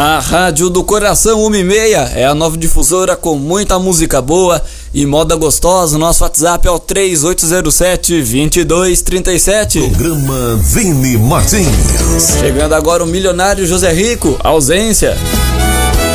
A Rádio do Coração 1:30 é a nova difusora com muita música boa e moda gostosa. Nosso WhatsApp é o 3807-2237. Programa Vini Martins. Chegando agora o milionário José Rico, Ausência.